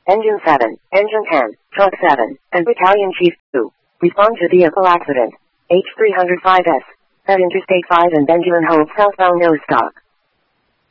Engine 7, Engine 10, Truck 7, and Battalion Chief 2. Respond to vehicle accident. H305S. At Interstate 5 and Benjamin Hope southbound no stock.